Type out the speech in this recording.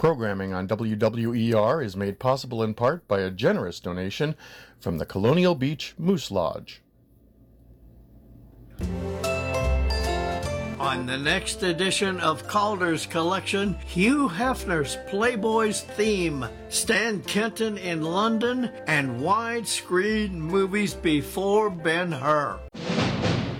Programming on WWER is made possible in part by a generous donation from the Colonial Beach Moose Lodge. On the next edition of Calder's Collection, Hugh Hefner's Playboy's Theme, Stan Kenton in London, and widescreen movies before Ben-Hur.